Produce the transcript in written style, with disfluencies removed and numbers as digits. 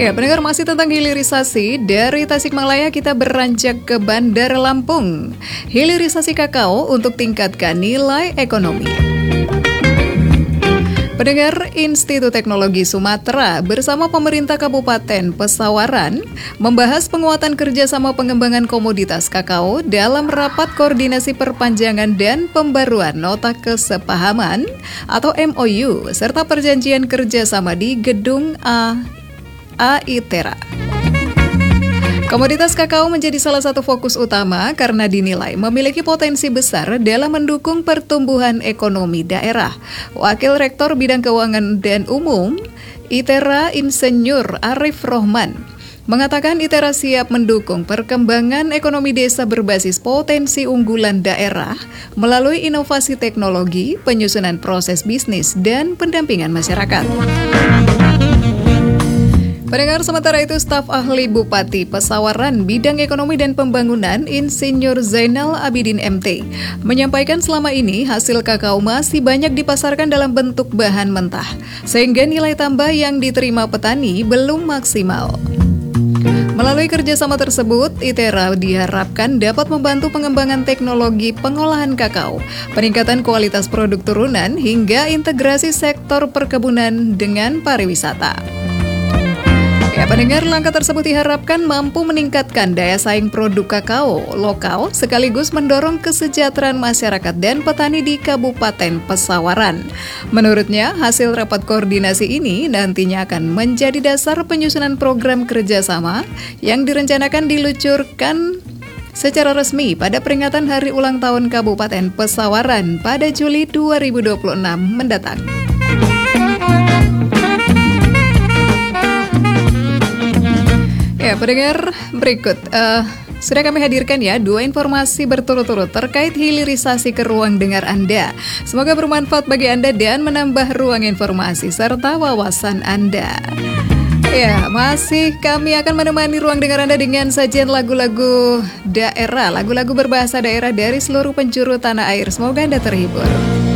Ya, pendengar, masih tentang hilirisasi. Dari Tasikmalaya kita beranjak ke Bandar Lampung. Hilirisasi kakao untuk tingkatkan nilai ekonomi. Pendengar, Institut Teknologi Sumatera bersama pemerintah Kabupaten Pesawaran membahas penguatan kerjasama pengembangan komoditas kakao dalam rapat koordinasi perpanjangan dan pembaruan nota kesepahaman atau MOU serta perjanjian kerjasama di Gedung ITERA. Komoditas kakao menjadi salah satu fokus utama karena dinilai memiliki potensi besar dalam mendukung pertumbuhan ekonomi daerah. Wakil Rektor Bidang Keuangan dan Umum ITERA Insinyur Arif Rohman mengatakan ITERA siap mendukung perkembangan ekonomi desa berbasis potensi unggulan daerah melalui inovasi teknologi, penyusunan proses bisnis, dan pendampingan masyarakat. Pendengar, sementara itu staf ahli Bupati Pesawaran Bidang Ekonomi dan Pembangunan Insinyur Zainal Abidin MT menyampaikan selama ini hasil kakao masih banyak dipasarkan dalam bentuk bahan mentah, sehingga nilai tambah yang diterima petani belum maksimal. Melalui kerjasama tersebut, ITERA diharapkan dapat membantu pengembangan teknologi pengolahan kakao, peningkatan kualitas produk turunan, hingga integrasi sektor perkebunan dengan pariwisata. Ya, pendengar, langkah tersebut diharapkan mampu meningkatkan daya saing produk kakao lokal sekaligus mendorong kesejahteraan masyarakat dan petani di Kabupaten Pesawaran. Menurutnya, hasil rapat koordinasi ini nantinya akan menjadi dasar penyusunan program kerjasama yang direncanakan diluncurkan secara resmi pada peringatan Hari Ulang Tahun Kabupaten Pesawaran pada Juli 2026 mendatang. Ya, pendengar, berikut sudah kami hadirkan ya 2 informasi berturut-turut terkait hilirisasi ke ruang dengar Anda. Semoga bermanfaat bagi Anda dan menambah ruang informasi serta wawasan Anda. Ya, masih kami akan menemani ruang dengar Anda dengan sajian lagu-lagu daerah, lagu-lagu berbahasa daerah dari seluruh penjuru tanah air. Semoga Anda terhibur.